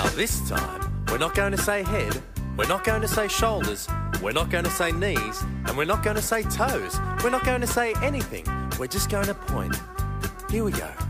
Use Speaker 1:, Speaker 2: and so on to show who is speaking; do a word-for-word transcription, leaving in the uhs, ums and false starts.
Speaker 1: This time, we're not going to say head, we're not going to say shoulders, we're not going to say knees, and we're not going to say toes. We're not going to say anything. We're just going to point. Here we go.